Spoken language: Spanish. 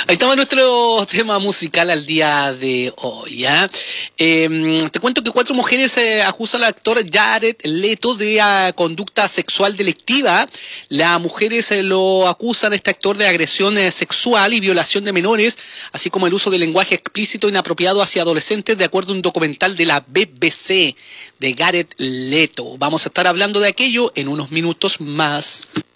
Ahí estamos en nuestro tema musical al día de hoy, ¿ya? Te cuento que 4 mujeres acusan al actor Jared Leto de conducta sexual delictiva. Las mujeres lo acusan a este actor de agresión sexual y violación de menores, así como el uso de lenguaje explícito e inapropiado hacia adolescentes, de acuerdo a un documental de la BBC de Jared Leto. Vamos a estar hablando de aquello en unos minutos más.